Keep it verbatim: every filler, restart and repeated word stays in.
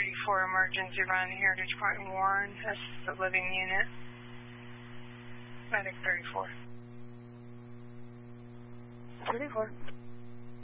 thirty-four emergency run, Heritage Point Warren. That's the living unit. Medic thirty-four. thirty-four.